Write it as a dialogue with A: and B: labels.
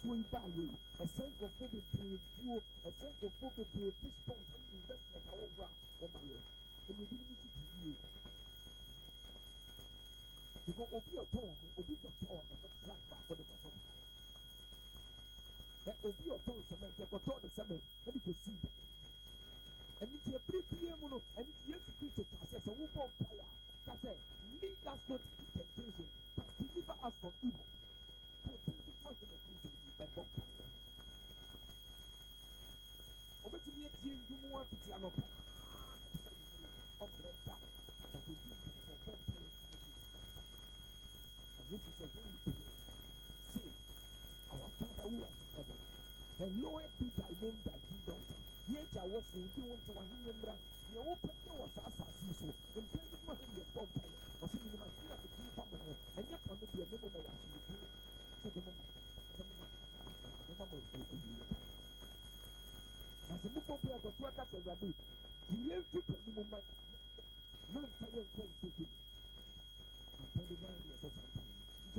A: nsuo yi baa yɛ yi ɛsɛn nkurɔfoɔ bebree duo ɛsɛn nkurɔfoɔ bebree fish pond ɛne investment a wɔwɔ a wɔba yɛ ɛna ebi mo ti di yie because obi ɔtɔn no obi ɔtɔn no ɛfɛ black baako de kɔtɔn ɛ obi ɔtɔn cement ɛkɔtɔn ne cement ɛde kɔ seed ɛni ti ebiri pie mu no ɛni ti yesu kristo ta sɛ sɛ wobɔ mpaeɛ a ka sɛ lead us not into temptation but deliver us from evil so twenty four seven kristo yi ɛbɔ mpaeɛ obetumi etie ndumu wa fiti anɔpa ɔbrɛ ba ɔbɛ di mpɛsɛ ɔbɔ mpaeɛ Jesus said, when you pray, say, our Father who art in heaven, hallowed be thy name, thy kingdom. Yet I was saying, you want to remember, you open your assassins, and tell me what you have done, or see you must be at the king family, and yet on the name of the actually do. So the moment, as a book of prayer, the prayer that is a bit, the year to put the moment, not saying,